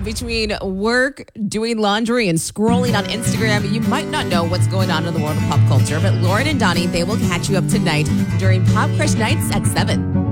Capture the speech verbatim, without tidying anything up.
Between work, doing laundry, and scrolling on Instagram, you might not know what's going on in the world of pop culture. But Lauren and Donnie, they will catch you up tonight during Pop Crush Nights at seven.